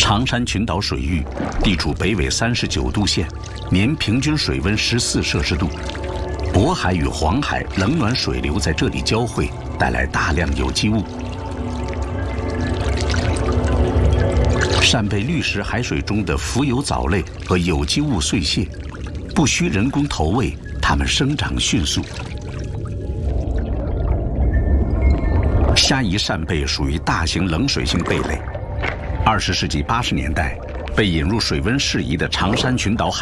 长山群岛水域地处北纬39度线，年平均水温14摄氏度。渤海与黄海冷暖水流在这里交汇，带来大量有机物。扇贝滤食海水中的浮游藻类和有机物碎屑，不需人工投喂，它们生长迅速。虾夷扇贝属于大型冷水性贝类。20世纪80年代，被引入水温适宜的长山群岛海